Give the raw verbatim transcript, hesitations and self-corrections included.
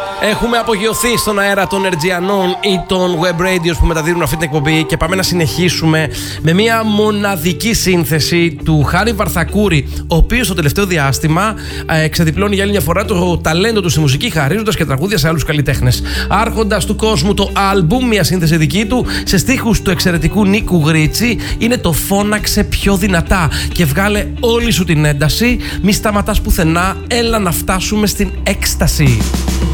Έχουμε απογειωθεί στον αέρα των Ερτζιανών ή των web radios που μεταδίδουν αυτή την εκπομπή και πάμε να συνεχίσουμε με μια μοναδική σύνθεση του Χάρη Βαρθακούρη, ο οποίος το τελευταίο διάστημα ε, ξεδιπλώνει για άλλη μια φορά το ταλέντο του στη μουσική, χαρίζοντας και τραγούδια σε άλλους καλλιτέχνες. Άρχοντας του κόσμου το άλμπουμ, μια σύνθεση δική του, σε στίχους του εξαιρετικού Νίκου Γρίτσι, είναι το «Φώναξε πιο δυνατά» και βγάλε όλη σου την ένταση, μη σταματάς πουθενά, έλα να φτάσουμε στην έκσταση.